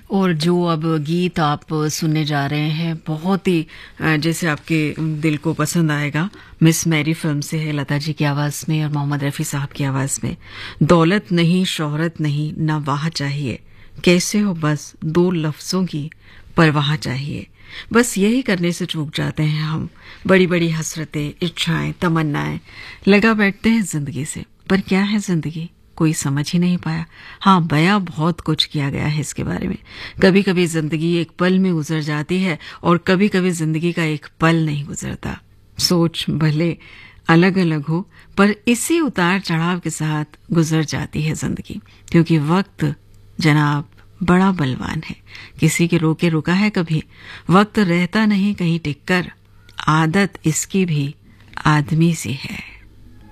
और जो अब गीत आप सुनने जा रहे हैं बहुत ही जैसे आपके दिल को पसंद आएगा। मिस मैरी फिल्म से है, लता जी की आवाज़ में और मोहम्मद रफ़ी साहब की आवाज़ में। दौलत नहीं, शोहरत नहीं, ना वाह चाहिए, कैसे हो बस दो लफ्ज़ों की परवाह चाहिए। बस यही करने से चूक जाते हैं हम। बड़ी बड़ी हसरतें, इच्छाएं, तमन्नाएं लगा बैठते हैं जिंदगी से। पर क्या है जिंदगी, कोई समझ ही नहीं पाया। हाँ, बयां बहुत कुछ किया गया है इसके बारे में। कभी कभी जिंदगी एक पल में गुजर जाती है और कभी कभी जिंदगी का एक पल नहीं गुजरता। सोच भले अलग अलग हो, पर इसी उतार चढ़ाव के साथ गुजर जाती है जिंदगी। क्योंकि वक्त जनाब बड़ा बलवान है, किसी के रोके रुका है कभी। वक्त रहता नहीं कहीं टिक कर, आदत इसकी भी आदमी सी है।